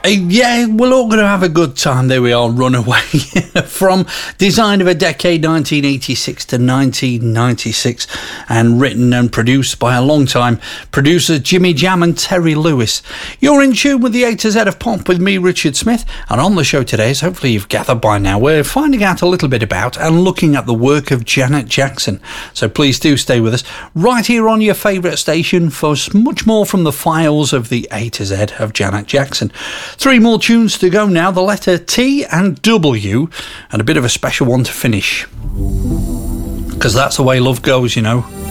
Yeah, we're all going to have a good time. There we are, Runaway. From Design of a Decade, 1986 to 1996, and written and produced by a long-time producer, Jimmy Jam and Terry Lewis. You're in tune with the A to Z of Pop with me, Richard Smith, and on the show today, as hopefully you've gathered by now, we're finding out a little bit about and looking at the work of Janet Jackson. So please do stay with us right here on your favourite station for much more from the files of the A to Z of Janet Jackson. 3 more tunes to go now, the letter T and W, and a bit of a special one to finish. Because that's the way love goes, you know.